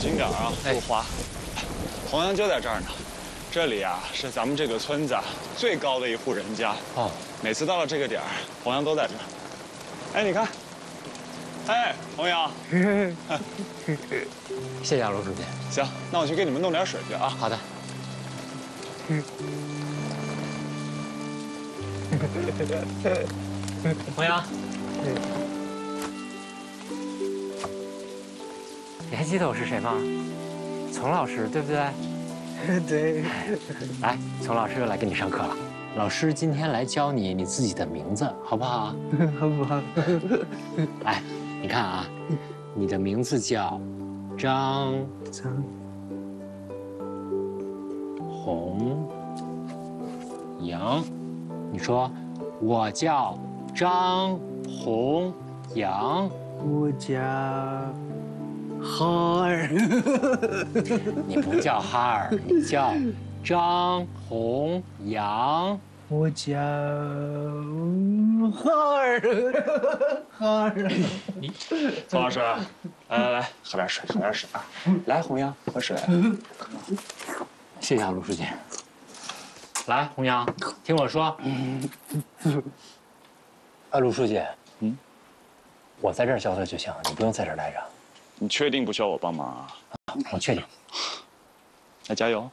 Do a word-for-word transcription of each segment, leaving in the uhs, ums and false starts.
心点啊，不滑。弘扬就在这儿呢，这里啊是咱们这个村子啊最高的一户人家。哦，每次到了这个点儿，弘扬都在这儿。哎，你看，哎，弘扬， 谢谢啊，卢书记。 行，那我去给你们弄点水去啊。 好的。弘扬，你还记得我是谁吗？丛老师，对不对？ 对。 来，丛老师又来给你上课了。老师今天来教你你自己的名字，好不好？ 好不好？ 来，你看啊，你的名字叫张张弘扬。你说，我叫张弘扬。 我叫哈尔。 你不叫哈尔，你叫张弘扬。 我叫哈尔，哈尔。 你， 丛老师，来来来，喝点水，喝点水啊！来，弘扬，喝水。 谢谢啊，卢书记。来，弘扬，听我说。啊，卢书记，嗯，我在这儿教他就行，你不用在这儿待着。 你确定不需要我帮忙啊？ 我确定。 那加油。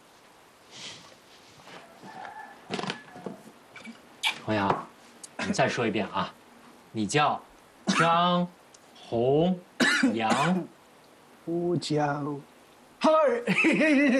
弘扬，你再说一遍啊，你叫张弘扬。 我叫哈尔。